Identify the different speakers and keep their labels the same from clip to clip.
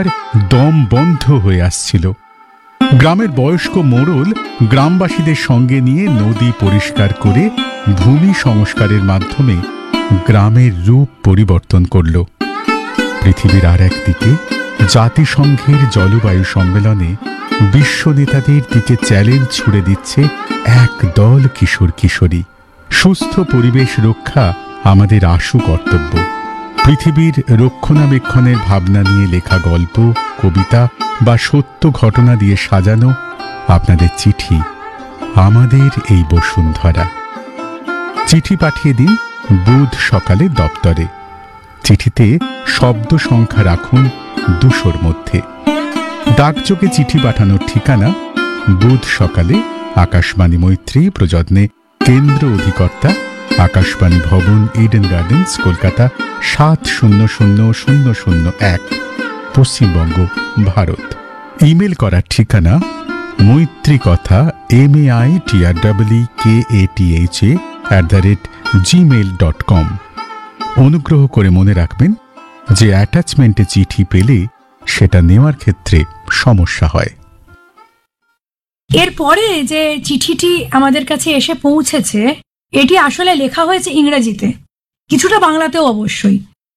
Speaker 1: দম বন্ধ হয়ে আসছিল। গ্রামের বয়স্ক মোড়ল গ্রামবাসীদের সঙ্গে নিয়ে নদী পরিষ্কার করে ভূমি সংস্কারের মাধ্যমে গ্রামের রূপ পরিবর্তন করল। পৃথিবীর আর একদিকে জাতিসংঘের জলবায়ু সম্মেলনে বিশ্ব নেতাদের দিকে চ্যালেঞ্জ ছুড়ে দিচ্ছে এক দল কিশোর কিশোরী। সুস্থ পরিবেশ রক্ষা আমাদের আশু কর্তব্য। পৃথিবীর রক্ষণাবেক্ষণের ভাবনা নিয়ে লেখা গল্প, কবিতা বা সত্য ঘটনা দিয়ে সাজানো আপনাদের চিঠি আমাদের এই বসুন্ধরা। চিঠি পাঠিয়ে দিন বুধ সকালে দপ্তরে। চিঠিতে শব্দ সংখ্যা রাখুন 200-র মধ্যে। ডাকযোগে চিঠি পাঠানোর ঠিকানা বুধ সকালে, আকাশবাণী মৈত্রী, প্রযত্নে কেন্দ্র অধিকর্তা, আকাশবাণী ভবন, Eden gardens, Kolkata 700001, Paschimbanga, Bharat. Email করার ঠিকানা মৈত্রীকথা maitreekatha@gmail.com। অনুগ্রহ করে মনে রাখবেন যে অ্যাটাচমেন্টে চিঠি পেলে সেটা নেওয়ার ক্ষেত্রে সমস্যা হয়।
Speaker 2: এরপরে যে চিঠিটি আমাদের কাছে এসে পৌঁছেছে, এটি আসলে লেখা হয়েছে ইংরেজিতে, কিছুটা বাংলাতেও অবশ্যই,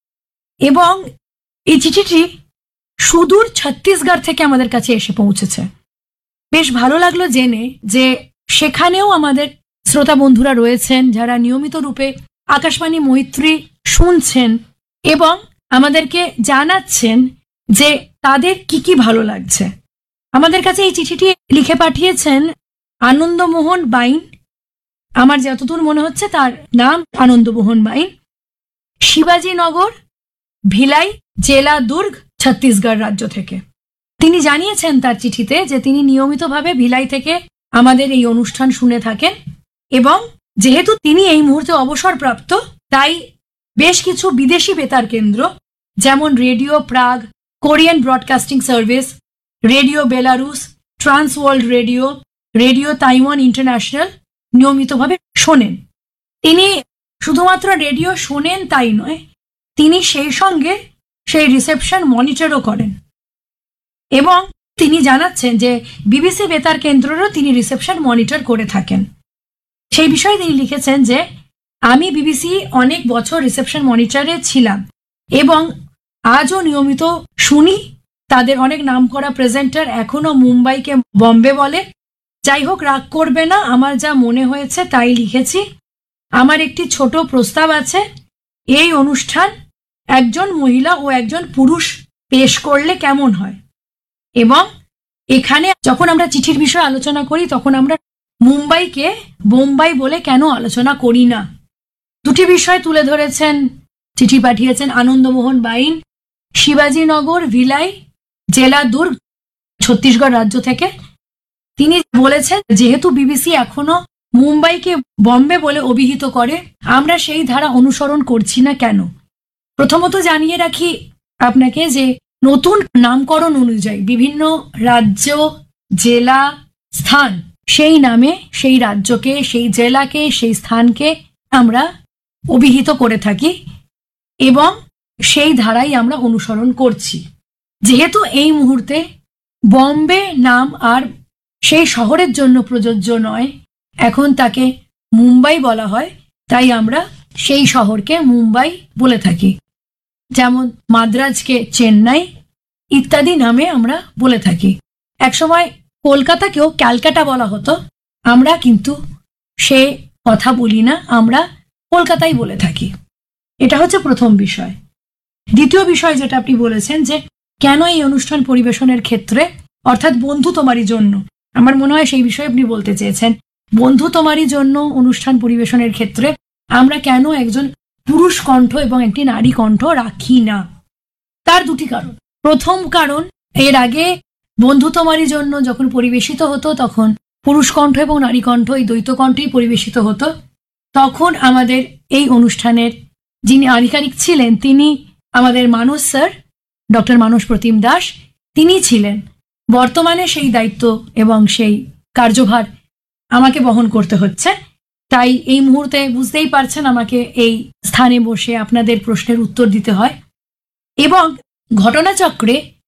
Speaker 2: এবং এই চিঠিটি সুদূর ছত্তিশগড় থেকে আমাদের কাছে এসে পৌঁছেছে। বেশ ভালো লাগলো জেনে যে সেখানেও আমাদের শ্রোতা বন্ধুরা রয়েছেন যারা নিয়মিত রূপে আকাশবাণী মৈত্রী শুনছেন এবং আমাদেরকে জানাচ্ছেন যে তাদের কি কি ভালো লাগছে। আমাদের কাছে এই চিঠিটি লিখে পাঠিয়েছেন আনন্দমোহন বাইন, আমার যতদূর মনে হচ্ছে তার নাম আনন্দমোহন বাইন, শিবাজীনগর, ভিলাই জেলা, দুর্গ, ছত্তিশগড় রাজ্য থেকে। তিনি জানিয়েছেন তার চিঠিতে যে তিনি নিয়মিতভাবে ভিলাই থেকে আমাদের এই অনুষ্ঠান শুনে থাকেন এবং যেহেতু তিনি এই মুহূর্তে অবসরপ্রাপ্ত, তাই বেশ কিছু বিদেশি বেতার কেন্দ্র যেমন রেডিও প্রাগ, Korean broadcasting service, radio Belarus, trans world radio, radio Taiwan international নিয়মিতভাবে শোনেন। তিনি শুধুমাত্র রেডিও শোনেন তাই নয়, তিনি সেই সঙ্গে সেই রিসেপশন মনিটরও করেন এবং তিনি জানাচ্ছেন যে বিবিসি বেতার কেন্দ্রেরও তিনি রিসেপশন মনিটর করে থাকেন। সেই বিষয়ে তিনি লিখেছেন যে আমি বিবিসি অনেক বছর রিসেপশন মনিটরে ছিলাম এবং আজও নিয়মিত শুনি। তাদের অনেক নামকরা প্রেজেন্টার এখনো মুম্বাইকে বম্বে বলে। যাই হোক, রাগ করবে না, আমার যা মনে হয়েছে তাই লিখেছি। আমার একটি ছোট প্রস্তাব আছে, এই অনুষ্ঠান একজন মহিলা ও একজন পুরুষ পেশ করলে কেমন হয়। এবং এখানে যখন আমরা চিঠির বিষয়ে আলোচনা করি তখন আমরা মুম্বাইকে বোম্বাই বলে কেন আলোচনা করি না। দুটি বিষয় তুলে ধরেছেন, চিঠি পাঠিয়েছেন আনন্দমোহন বাইন, শিবাজীনগর, ভিলাই জেলা, দুর্গ, ছত্তিশগড় রাজ্য থেকে। তিনি বলেছেন যেহেতু বিবিসি এখনো মুম্বাইকে বম্বে বলে অভিহিত করে, আমরা সেই ধারা অনুসরণ করছি না কেন। প্রথমত জানিয়ে রাখি আপনাকে যে নতুন নামকরণ অনুযায়ী বিভিন্ন রাজ্য, জেলা, স্থান, সেই নামে সেই রাজ্যকে, সেই জেলাকে, সেই স্থানকে আমরা অভিহিত করে থাকি এবং সেই ধারাই আমরা অনুসরণ করছি। যেহেতু এই মুহূর্তে বম্বে নাম আর সেই শহরের জন্য প্রযোজ্য নয়, এখন তাকে মুম্বাই বলা হয়, তাই আমরা সেই শহরকে মুম্বাই বলে থাকি। যেমন মাদ্রাজকে চেন্নাই ইত্যাদি নামে আমরা বলে থাকি। একসময় কলকাতাকেও ক্যালকাটা বলা হতো, আমরা কিন্তু সে কথা বলি না, আমরা কলকাতাই বলে থাকি। এটা হচ্ছে প্রথম বিষয়। দ্বিতীয় বিষয় যেটা আপনি বলেছেন যে কেন এই অনুষ্ঠান পরিবেশনের ক্ষেত্রে, অর্থাৎ বন্ধু তোমারই জন্য, আমার মনে হয় সেই বিষয়ে আপনি বলতে চেয়েছেন। বন্ধু তোমারই জন্য অনুষ্ঠান পরিবেশনের ক্ষেত্রে আমরা কেন একজন পুরুষ কণ্ঠ এবং একটি নারী কণ্ঠ রাখি না, তার দুটি কারণ। প্রথম কারণ, এর আগে বন্ধু তোমারই জন্য যখন পরিবেশিত হতো তখন পুরুষ কণ্ঠ এবং নারী কণ্ঠ এই দ্বৈত কণ্ঠেই পরিবেশিত হতো। তখন আমাদের এই অনুষ্ঠানের যিনি আধিকারিক ছিলেন তিনি আমাদের মানস স্যার, ডক্টর মানস প্রতিম দাস, তিনি ছিলেন। বর্তমানে সেই দায়িত্ব এবং সেই কার্যভার আমাকে বহন করতে হচ্ছে, তাই এই মুহূর্তে বুঝতেই পারছেন আমাকে এই স্থানে বসে আপনাদের প্রশ্নের উত্তর দিতে হয়। এবং ঘটনাচক্রে